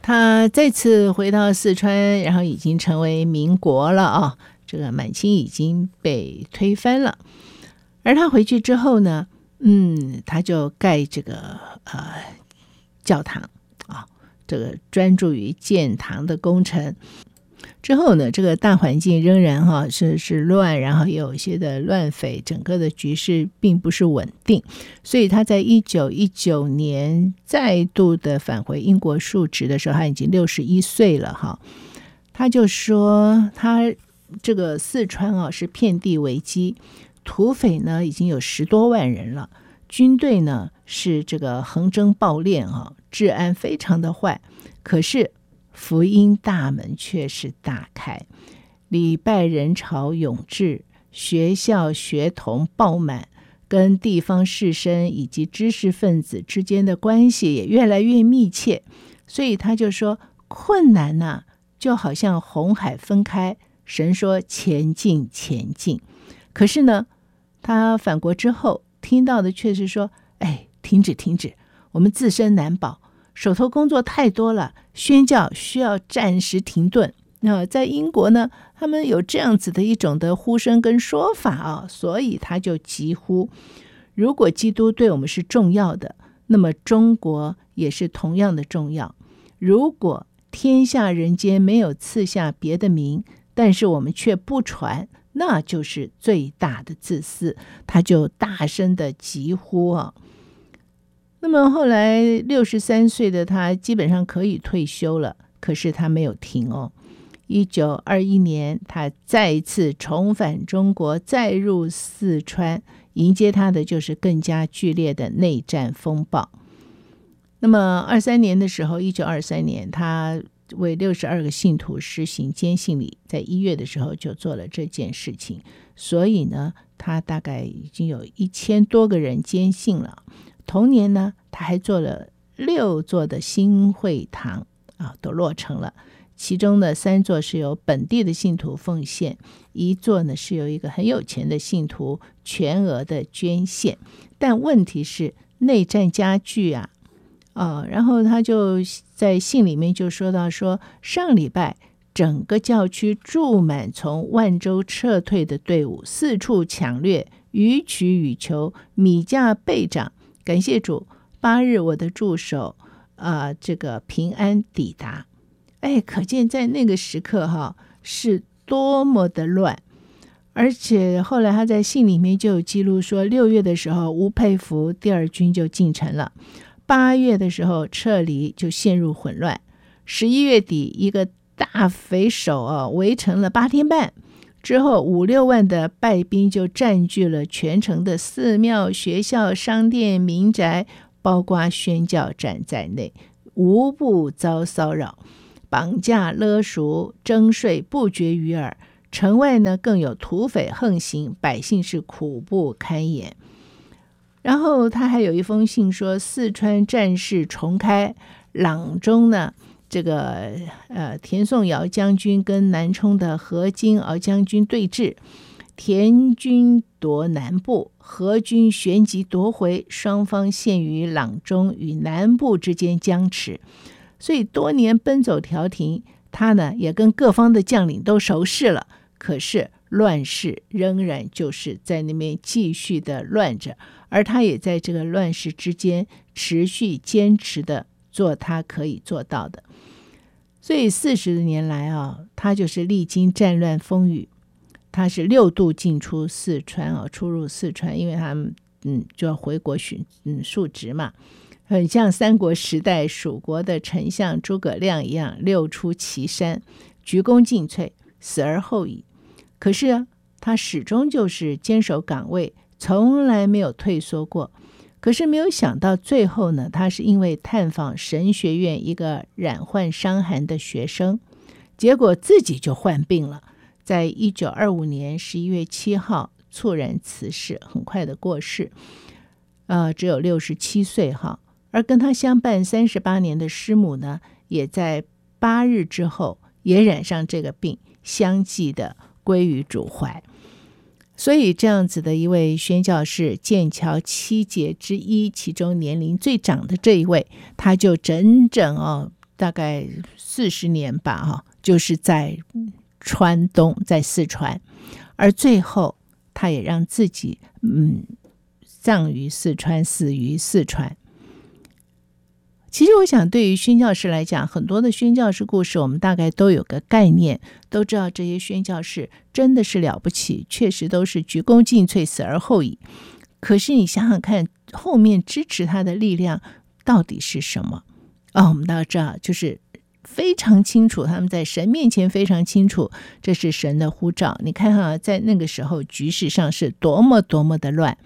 他再次回到四川，然后已经成为民国了啊，这个满清已经被推翻了。而他回去之后呢，他就盖这个教堂啊，这个专注于建堂的工程。之后呢，这个大环境仍然是乱，然后也有一些的乱匪，整个的局势并不是稳定，所以他在1919年再度的返回英国述职的时候，他已经61岁了哈。他就说他这个四川是遍地危机，土匪呢已经有10多万人了，军队呢是这个横征暴敛治安非常的坏，可是福音大门却是大开，礼拜人潮涌至，学校学童爆满，跟地方士绅以及知识分子之间的关系也越来越密切。所以他就说，困难啊，就好像红海分开，神说前进前进。可是呢，他返国之后听到的却是说，停止，我们自身难保，手头工作太多了，宣教需要暂时停顿。在英国呢，他们有这样子的一种的呼声跟说法所以他就疾呼，如果基督对我们是重要的，那么中国也是同样的重要。如果天下人间没有赐下别的名，但是我们却不传，那就是最大的自私。他就大声的疾呼那么后来63岁的他基本上可以退休了，可是他没有停1921年他再一次重返中国，再入四川，迎接他的就是更加剧烈的内战风暴。那么23年的时候，1923年他为62个信徒实行监信礼，在1月的时候就做了这件事情，所以呢他大概已经有1000多个人监信了。同年呢，他还做了6座的新会堂都落成了，其中的3座是由本地的信徒奉献，1座呢是由一个很有钱的信徒全额的捐献。但问题是内战加剧然后他就在信里面就说到说，上礼拜整个教区住满从万州撤退的队伍，四处抢掠，予取予求，米价倍涨。感谢主，8日我的助手这个平安抵达。可见在那个时刻是多么的乱。而且后来他在信里面就有记录说，6月的时候吴佩孚第2军就进城了，8月的时候撤离就陷入混乱，11月底一个大匪首围城了8天半之后，5、6万的败兵就占据了全城的寺庙、学校、商店、民宅，包括宣教站在内，无不遭骚扰，绑架勒赎、征税不绝于耳。城外呢更有土匪横行，百姓是苦不堪言。然后他还有一封信说，四川战事重开，阆中呢这个田颂尧将军跟南充的何金敖将军对峙，田军夺南部，何军旋即夺回，双方陷于阆中与南部之间僵持。所以多年奔走调停，他呢也跟各方的将领都熟识了，可是乱世仍然就是在那边继续的乱着，而他也在这个乱世之间持续坚持的做他可以做到的。所以40年来他就是历经战乱风雨，他是6度进出四川出入四川，因为他们就要回国述职嘛，很像三国时代蜀国的丞相诸葛亮一样，6出祁山，鞠躬尽瘁，死而后已。可是他始终就是坚守岗位，从来没有退缩过。可是没有想到最后呢，他是因为探访神学院一个染患伤寒的学生，结果自己就患病了，在1925年11月7号猝然辞世，很快的过世，只有67岁而跟他相伴38年的师母呢，也在8日之后也染上这个病，相继的归于主怀。所以这样子的一位宣教士，剑桥7杰之一，其中年龄最长的这一位，他就整整大概40年吧，就是在川东，在四川，而最后他也让自己葬于四川，死于四川。其实我想对于宣教士来讲，很多的宣教士故事我们大概都有个概念，都知道这些宣教士真的是了不起，确实都是鞠躬尽瘁，死而后已。可是你想想看，后面支持他的力量到底是什么？我们都知道，就是非常清楚，他们在神面前非常清楚，这是神的呼召。你看在那个时候局势上是多么多么的乱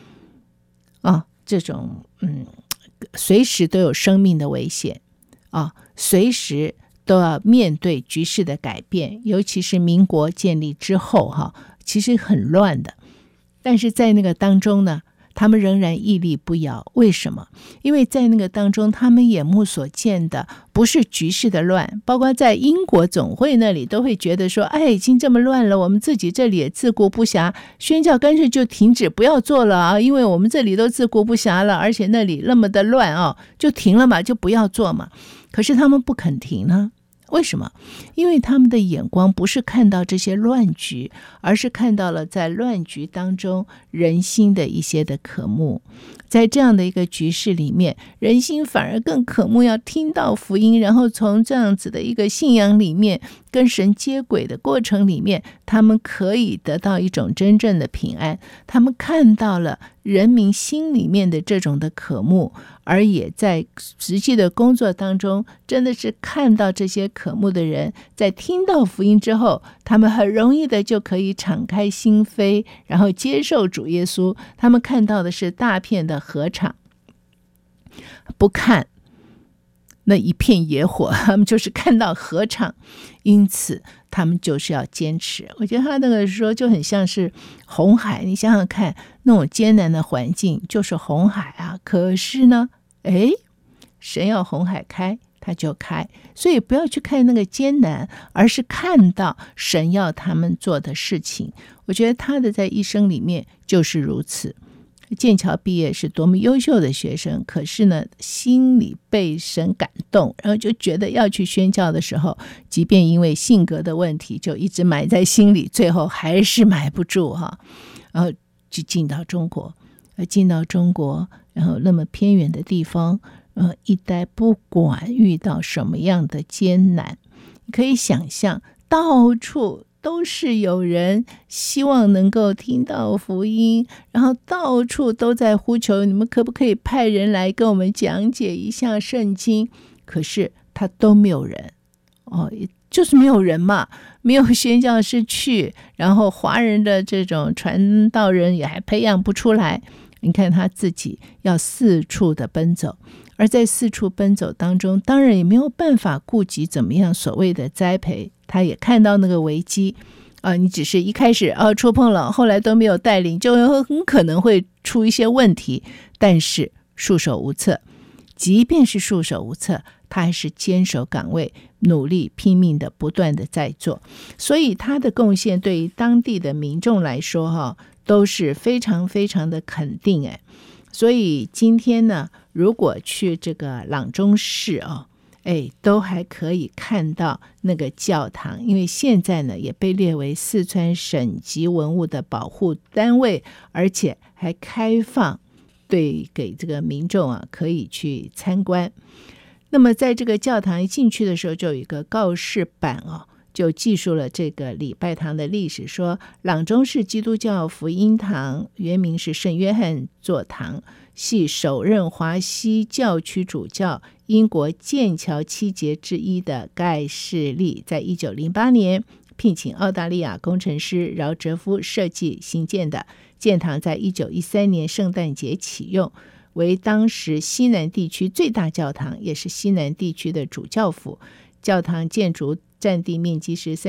这种随时都有生命的危险随时都要面对局势的改变，尤其是民国建立之后其实很乱的。但是在那个当中呢，他们仍然屹立不摇。为什么？因为在那个当中，他们眼目所见的不是局势的乱，包括在英国总会那里都会觉得说，已经这么乱了，我们自己这里也自顾不暇，宣教干脆就停止不要做了因为我们这里都自顾不暇了，而且那里那么的乱就停了嘛，就不要做嘛。可是他们不肯停呢。为什么？因为他们的眼光不是看到这些乱局，而是看到了在乱局当中人心的一些的渴慕。在这样的一个局势里面，人心反而更渴慕要听到福音，然后从这样子的一个信仰里面跟神接轨的过程里面，他们可以得到一种真正的平安。他们看到了人民心里面的这种的渴慕，而也在实际的工作当中，真的是看到这些渴慕的人在听到福音之后，他们很容易的就可以敞开心扉，然后接受主耶稣。他们看到的是大片的禾场，不看那一片野火，他们就是看到禾场，因此他们就是要坚持。我觉得他那个时候就很像是红海，你想想看，那种艰难的环境就是红海可是呢神要红海开他就开，所以不要去看那个艰难，而是看到神要他们做的事情。我觉得他的在一生里面就是如此。剑桥毕业是多么优秀的学生，可是呢心里被神感动，然后就觉得要去宣教的时候，即便因为性格的问题就一直埋在心里，最后还是埋不住然后就进到中国，然后那么偏远的地方一待不管遇到什么样的艰难，你可以想象到处都是有人希望能够听到福音，然后到处都在呼求你们可不可以派人来跟我们讲解一下圣经，可是他都没有人就是没有人嘛，没有宣教士去，然后华人的这种传道人也还培养不出来。你看他自己要四处的奔走，而在四处奔走当中，当然也没有办法顾及怎么样所谓的栽培，他也看到那个危机你只是一开始触碰了，后来都没有带领，就很可能会出一些问题，但是束手无策。即便是束手无策，他还是坚守岗位，努力拼命的不断的在做，所以他的贡献对于当地的民众来说都是非常非常的肯定所以今天呢，如果去这个朗中市都还可以看到那个教堂，因为现在呢也被列为四川省级文物的保护单位，而且还开放给这个民众可以去参观。那么在这个教堂一进去的时候，就有一个告示板就记述了这个礼拜堂的历史，说朗中市基督教福音堂原名是圣约翰座堂，系首任华西教区主教英国剑桥7杰之一的盖世利，在1908年聘请澳大利亚工程师饶哲夫设计兴建的。建堂在1913年圣诞节启用，为当时西南地区最大教堂，也是西南地区的主教府。教堂建筑占地面积是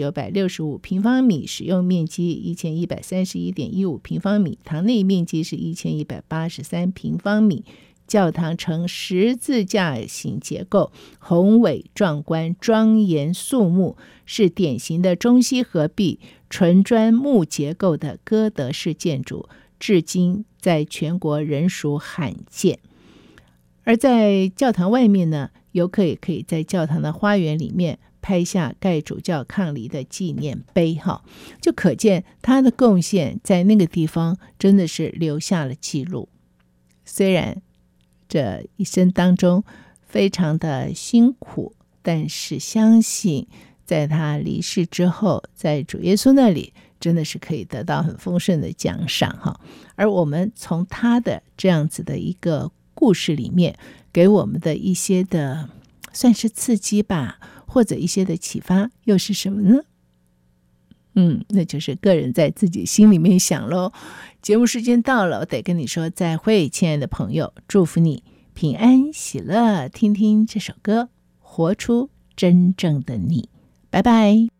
3965平方米，使用面积1131.15平方米，堂内面积是1183平方米。教堂呈十字架形结构，宏伟壮观，庄严肃穆，是典型的中西合璧纯砖木结构的哥德式建筑，至今在全国仍属罕见。 而在教堂外面呢，游客也可以在教堂的花园里面拍下盖主教伉俪的纪念碑哈，就可见他的贡献在那个地方真的是留下了记录。虽然这一生当中非常的辛苦，但是相信在他离世之后，在主耶稣那里真的是可以得到很丰盛的奖赏哈。而我们从他的这样子的一个故事里面，给我们的一些的算是刺激吧，或者一些的启发又是什么呢？那就是个人在自己心里面想咯。节目时间到了，我得跟你说再会，亲爱的朋友，祝福你平安喜乐。听听这首歌，活出真正的你，拜拜。